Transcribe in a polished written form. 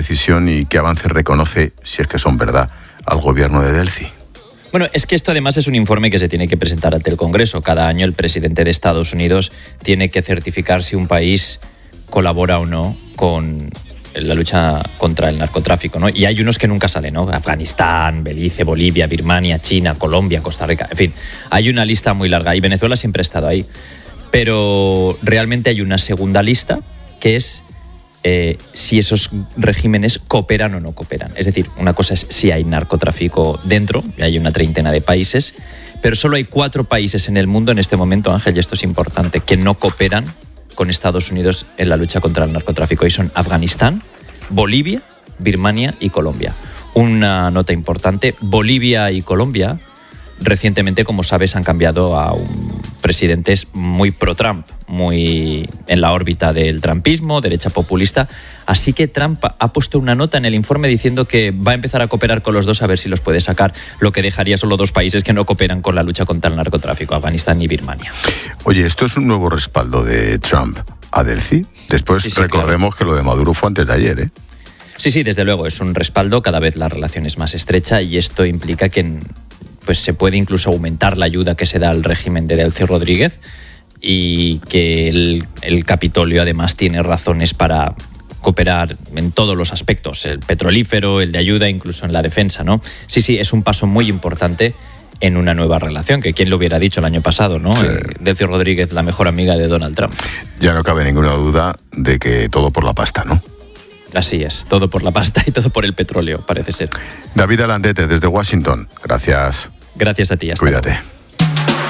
decisión y qué avances reconoce, si es que son verdad, al gobierno de Delfi? Bueno, es que esto además es un informe que se tiene que presentar ante el Congreso. Cada año el presidente de Estados Unidos tiene que certificar si un país colabora o no con la lucha contra el narcotráfico, ¿no? Y hay unos que nunca salen, ¿no? Afganistán, Belice, Bolivia, Birmania, China, Colombia, Costa Rica, en fin, hay una lista muy larga y Venezuela siempre ha estado ahí. Pero realmente hay una segunda lista que es si esos regímenes cooperan o no cooperan. Es decir, una cosa es si hay narcotráfico dentro, y hay una treintena de países, pero solo hay 4 países en el mundo en este momento, Ángel, y esto es importante, que no cooperan con Estados Unidos en la lucha contra el narcotráfico, y son Afganistán, Bolivia, Birmania y Colombia. Una nota importante, Bolivia y Colombia recientemente, como sabes, han cambiado a presidentes muy pro-Trump, muy en la órbita del trumpismo, derecha populista. Así que Trump ha puesto una nota en el informe diciendo que va a empezar a cooperar con los dos a ver si los puede sacar, lo que dejaría solo 2 países que no cooperan con la lucha contra el narcotráfico, Afganistán y Birmania. Oye, ¿esto es un nuevo respaldo de Trump a Delfi? Después sí, recordemos claro, que lo de Maduro fue antes de ayer, ¿eh? Sí, desde luego, es un respaldo, cada vez la relación es más estrecha y esto implica que pues se puede incluso aumentar la ayuda que se da al régimen de Delcy Rodríguez y que el Capitolio además tiene razones para cooperar en todos los aspectos, el petrolífero, el de ayuda, incluso en la defensa, ¿no? Sí, es un paso muy importante en una nueva relación, que quién lo hubiera dicho el año pasado, ¿no? Sí. Delcy Rodríguez, la mejor amiga de Donald Trump. Ya no cabe ninguna duda de que todo por la pasta, ¿no? Así es, todo por la pasta y todo por el petróleo, parece ser. David Alandete, desde Washington. Gracias. Gracias a ti. Hasta Cuídate. luego.